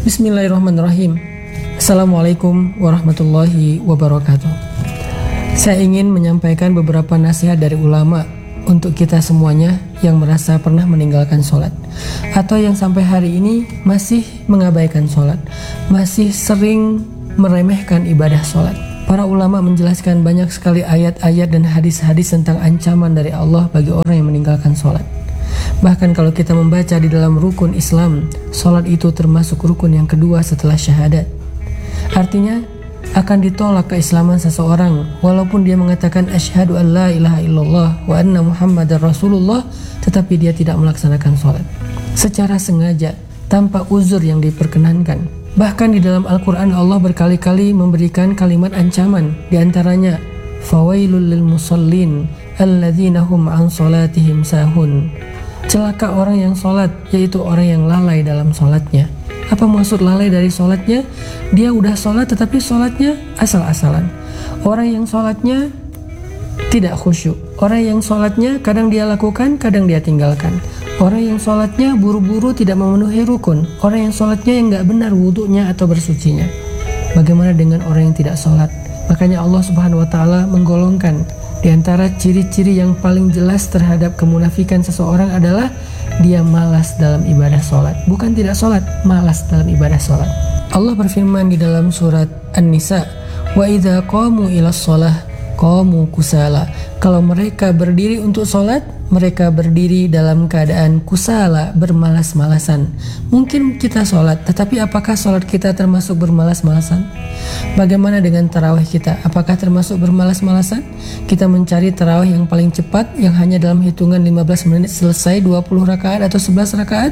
Bismillahirrahmanirrahim. Assalamualaikum warahmatullahi wabarakatuh. Saya ingin menyampaikan beberapa nasihat dari ulama untuk kita semuanya yang merasa pernah meninggalkan sholat, atau yang sampai hari ini masih mengabaikan sholat, masih sering meremehkan ibadah sholat. Para ulama menjelaskan banyak sekali ayat-ayat dan hadis-hadis tentang ancaman dari Allah bagi orang yang meninggalkan sholat. Bahkan kalau kita membaca di dalam rukun Islam, sholat itu termasuk rukun yang kedua setelah syahadat. Artinya akan ditolak keislaman seseorang walaupun dia mengatakan asyhadu an la ilaha illallah wa anna muhammadar rasulullah, tetapi dia tidak melaksanakan sholat secara sengaja tanpa uzur yang diperkenankan. Bahkan di dalam Al-Quran Allah berkali-kali memberikan kalimat ancaman, diantaranya fawailul lil musallin alladzina hum an sholatihim sahun. Celaka orang yang sholat, yaitu orang yang lalai dalam sholatnya. Apa maksud lalai dari sholatnya? Dia udah sholat tetapi sholatnya asal-asalan. Orang yang sholatnya tidak khusyuk. Orang yang sholatnya kadang dia lakukan, kadang dia tinggalkan. Orang yang sholatnya buru-buru tidak memenuhi rukun. Orang yang sholatnya yang gak benar wudunya atau bersucinya. Bagaimana dengan orang yang tidak sholat? Makanya Allah Subhanahu wa Ta'ala menggolongkan di antara ciri-ciri yang paling jelas terhadap kemunafikan seseorang adalah dia malas dalam ibadah sholat. Bukan tidak sholat, malas dalam ibadah sholat. Allah berfirman di dalam surat An-Nisa, wa idza qamu ila shalah qamu kusala. Kalau mereka berdiri untuk sholat, mereka berdiri dalam keadaan kusala, bermalas-malasan. Mungkin kita sholat, tetapi apakah sholat kita termasuk bermalas-malasan? Bagaimana dengan tarawih kita? Apakah termasuk bermalas-malasan? Kita mencari tarawih yang paling cepat, yang hanya dalam hitungan 15 menit selesai 20 rakaat atau 11 rakaat?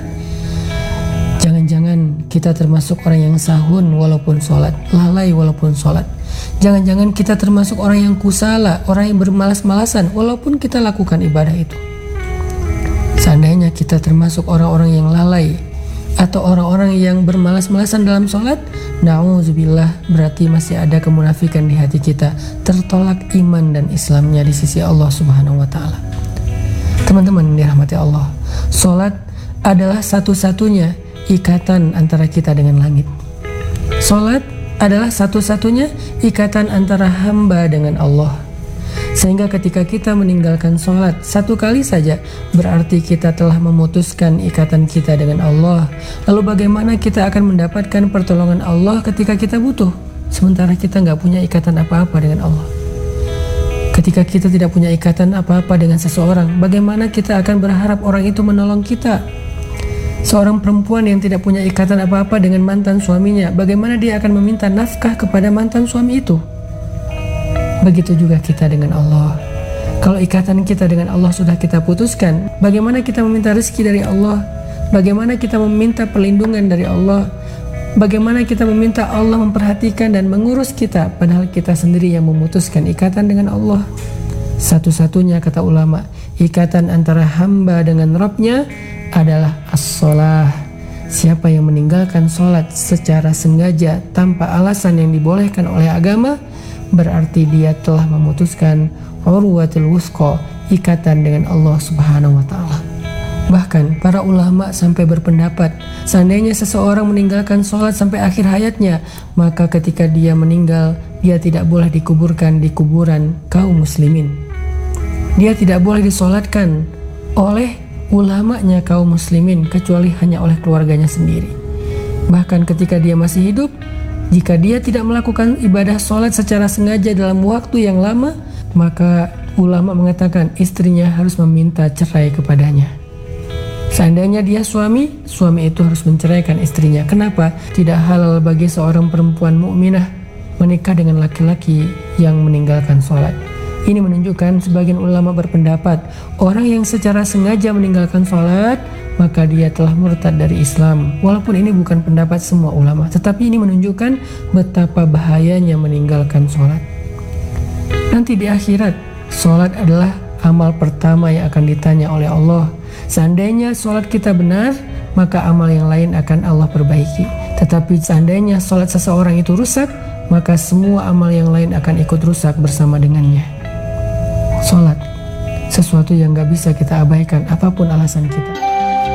Jangan-jangan kita termasuk orang yang sahun walaupun sholat, lalai walaupun sholat. Jangan-jangan kita termasuk orang yang kusala, orang yang bermalas-malasan walaupun kita lakukan ibadah itu. Seandainya kita termasuk orang-orang yang lalai atau orang-orang yang bermalas-malasan dalam sholat, na'udzubillah, berarti masih ada kemunafikan di hati kita, tertolak iman dan Islamnya di sisi Allah Subhanahu wa Ta'ala. Teman-teman dirahmati Allah, sholat adalah satu-satunya ikatan antara kita dengan langit. Sholat adalah satu-satunya ikatan antara hamba dengan Allah. Sehingga ketika kita meninggalkan sholat satu kali saja, berarti kita telah memutuskan ikatan kita dengan Allah. Lalu bagaimana kita akan mendapatkan pertolongan Allah ketika kita butuh, sementara kita nggak punya ikatan apa-apa dengan Allah? Ketika kita tidak punya ikatan apa-apa dengan seseorang, bagaimana kita akan berharap orang itu menolong kita? Seorang perempuan yang tidak punya ikatan apa-apa dengan mantan suaminya, bagaimana dia akan meminta nafkah kepada mantan suami itu? Begitu juga kita dengan Allah. Kalau ikatan kita dengan Allah sudah kita putuskan, bagaimana kita meminta rezeki dari Allah? Bagaimana kita meminta perlindungan dari Allah? Bagaimana kita meminta Allah memperhatikan dan mengurus kita, padahal kita sendiri yang memutuskan ikatan dengan Allah? Satu-satunya, kata ulama, ikatan antara hamba dengan Rabbnya adalah as-sholah. Siapa yang meninggalkan sholat secara sengaja tanpa alasan yang dibolehkan oleh agama, berarti dia telah memutuskan urwatul wusqa, ikatan dengan Allah Subhanahu wa Ta'ala. Bahkan para ulama sampai berpendapat, seandainya seseorang meninggalkan sholat sampai akhir hayatnya, maka ketika dia meninggal, dia tidak boleh dikuburkan di kuburan kaum muslimin. Dia tidak boleh disolatkan oleh ulamanya kaum muslimin, kecuali hanya oleh keluarganya sendiri. Bahkan ketika dia masih hidup, jika dia tidak melakukan ibadah sholat secara sengaja dalam waktu yang lama, maka ulama mengatakan istrinya harus meminta cerai kepadanya. Seandainya dia suami itu harus menceraikan istrinya. Kenapa? Tidak halal bagi seorang perempuan mukminah menikah dengan laki-laki yang meninggalkan sholat. Ini menunjukkan sebagian ulama berpendapat orang yang secara sengaja meninggalkan sholat, maka dia telah murtad dari Islam. Walaupun ini bukan pendapat semua ulama, tetapi ini menunjukkan betapa bahayanya meninggalkan sholat. Nanti di akhirat, sholat adalah amal pertama yang akan ditanya oleh Allah. Seandainya sholat kita benar, maka amal yang lain akan Allah perbaiki. Tetapi seandainya sholat seseorang itu rusak, maka semua amal yang lain akan ikut rusak bersama dengannya. Sholat, sesuatu yang gak bisa kita abaikan apapun alasan kita.